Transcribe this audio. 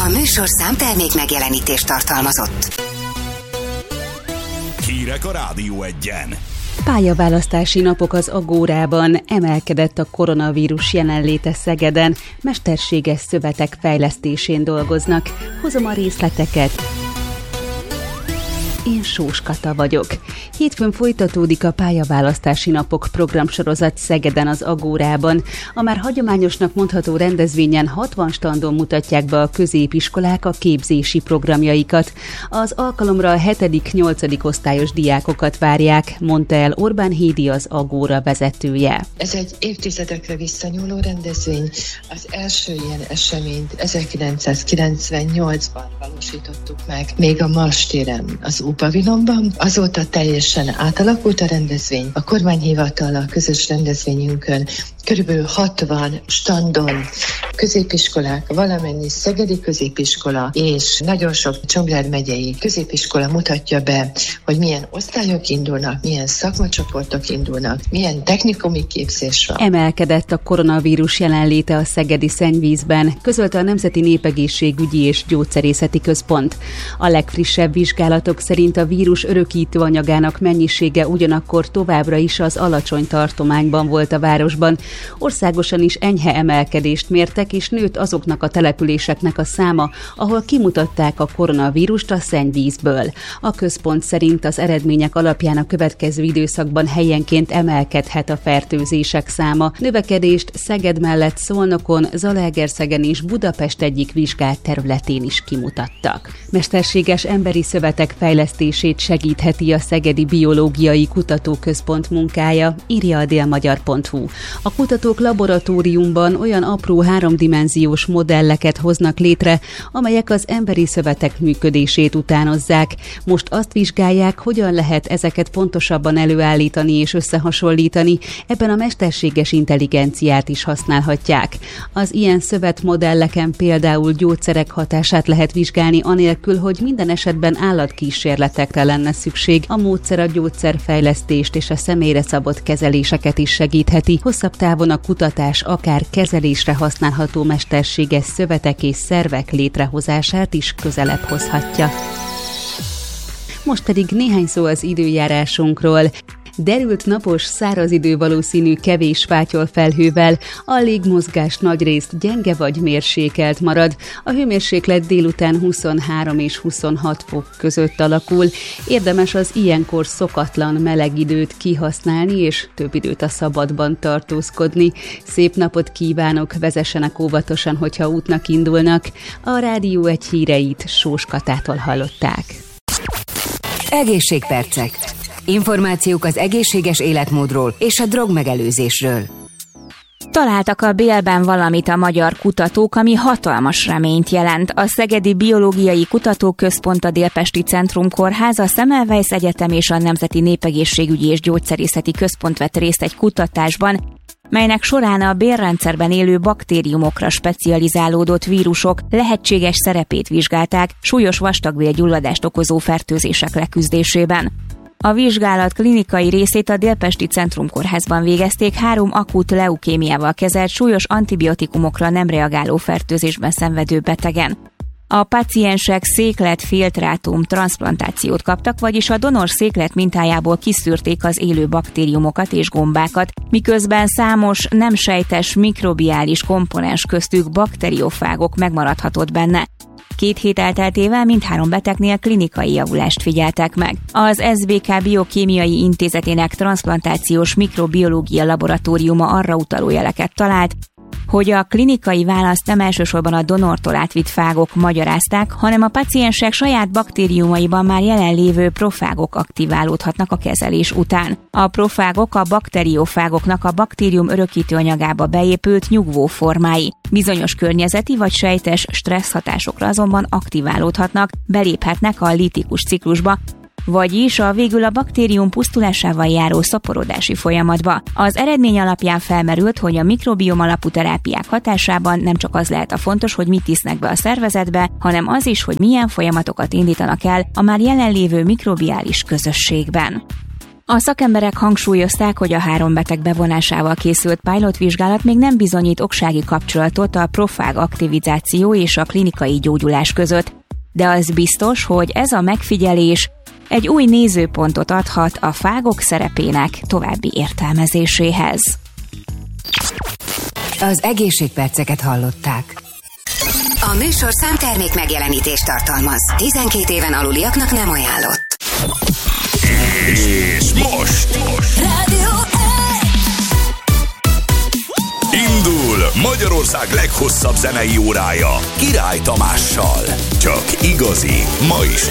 A műsorszám termék megjelenítést tartalmazott. Hírek a Rádió Egyen. Pályaválasztási napok az Agórában, emelkedett a koronavírus jelenléte Szegeden, mesterséges szövetek fejlesztésén dolgoznak. Hozom a részleteket. Én Sós Kata vagyok. Hétfőn folytatódik a pályaválasztási napok programsorozat Szegeden az Agórában. A már hagyományosnak mondható rendezvényen 60 standon mutatják be a középiskolák a képzési programjaikat. Az alkalomra a 7.-8. osztályos diákokat várják, mondta el Orbán Hédi, az Agóra vezetője. Ez egy évtizedekre visszanyúló rendezvény. Az első ilyen eseményt 1998-ban valósítottuk meg, még a Mars téren, az pavilonban. Azóta teljesen átalakult a rendezvény. A kormányhivatal a közös rendezvényünkön körülbelül 60 standon középiskolák, valamennyi szegedi középiskola és nagyon sok Csongrád megyei középiskola mutatja be, hogy milyen osztályok indulnak, milyen szakmacsoportok indulnak, milyen technikumi képzés van. Emelkedett a koronavírus jelenléte a szegedi szennyvízben, közölte a Nemzeti Népegészségügyi és Gyógyszerészeti Központ. A legfrissebb vizsgálatok szerint a vírus örökítő anyagának mennyisége ugyanakkor továbbra is az alacsony tartományban volt a városban. Országosan is enyhe emelkedést mértek, és nőtt azoknak a településeknek a száma, ahol kimutatták a koronavírust a szennyvízből. A központ szerint az eredmények alapján a következő időszakban helyenként emelkedhet a fertőzések száma. Növekedést Szeged mellett Szolnokon, Zalaegerszegen és Budapest egyik vizsgált területén is kimutattak. Mesterséges emberi szövetek fejlesztését segítheti a Szegedi Biológiai Kutatóközpont munkája, írja a délmagyar.hu. A kutatók laboratóriumban olyan apró háromdimenziós modelleket hoznak létre, amelyek az emberi szövetek működését utánozzák. Most azt vizsgálják, hogyan lehet ezeket pontosabban előállítani és összehasonlítani, ebben a mesterséges intelligenciát is használhatják. Az ilyen szövetmodelleken például gyógyszerek hatását lehet vizsgálni anélkül, hogy minden esetben állatkísérletekre lenne szükség. A módszer a gyógyszerfejlesztést és a személyre szabott kezeléseket is segítheti. Hosszabb távon a kutatás akár kezelésre használható mesterséges szövetek és szervek létrehozását is közelebb hozhatja. Most pedig néhány szó az időjárásunkról. Derült napos, száraz idő valószínű kevés fátyolfelhővel, a légmozgás nagyrészt gyenge vagy mérsékelt marad, a hőmérséklet délután 23 és 26 fok között alakul. Érdemes az ilyenkor szokatlan meleg időt kihasználni és több időt a szabadban tartózkodni. Szép napot kívánok, vezessenek óvatosan, hogyha útnak indulnak. A Rádió Egy híreit Sós Katától hallották. Egészségpercek. Információk az egészséges életmódról és a drogmegelőzésről. Találtak a bélben valamit a magyar kutatók, ami hatalmas reményt jelent. A Szegedi Biológiai Kutatóközpont, a Délpesti Centrumkórház, a Semmelweis Egyetem és a Nemzeti Népegészségügyi és Gyógyszerészeti Központ vett részt egy kutatásban, melynek során a bélrendszerben élő baktériumokra specializálódott vírusok lehetséges szerepét vizsgálták súlyos vastagbélgyulladást okozó fertőzések leküzdésében. A vizsgálat klinikai részét a Délpesti Centrumkórházban végezték 3 akut leukémiával kezelt súlyos antibiotikumokra nem reagáló fertőzésben szenvedő betegen. A páciensek székletfiltrátum transzplantációt kaptak, vagyis a donor széklet mintájából kiszűrték az élő baktériumokat és gombákat, miközben számos nem sejtes mikrobiális komponens, köztük bakteriofágok megmaradhatott benne. 2 hét elteltével mindhárom betegnél klinikai javulást figyeltek meg. Az SBK Biokémiai Intézetének transzplantációs mikrobiológia laboratóriuma arra utaló jeleket talált, hogy a klinikai választ nem elsősorban a donortól átvitt fágok magyarázták, hanem a páciensek saját baktériumaiban már jelenlévő profágok aktiválódhatnak a kezelés után. A profágok a bakteriofágoknak a baktérium örökítő anyagába beépült nyugvó formái. Bizonyos környezeti vagy sejtes stressz hatásokra azonban aktiválódhatnak, beléphetnek a litikus ciklusba, vagyis végül a baktérium pusztulásával járó szaporodási folyamatba. Az eredmény alapján felmerült, hogy a mikrobiom alapú terápiák hatásában nem csak az lehet a fontos, hogy mit isznek be a szervezetbe, hanem az is, hogy milyen folyamatokat indítanak el a már jelenlévő mikrobiális közösségben. A szakemberek hangsúlyozták, hogy a 3 beteg bevonásával készült pilotvizsgálat még nem bizonyít oksági kapcsolatot a profág aktivizáció és a klinikai gyógyulás között, de az biztos, hogy ez a megfigyelés egy új nézőpontot adhat a fágok szerepének további értelmezéséhez. Az egészségperceket hallották. A műsorszám termék megjelenítést tartalmaz. 12 éven aluliaknak nem ajánlott. És most Rádió indul Magyarország leghosszabb zenei órája Király Tamással. Csak igazi, ma is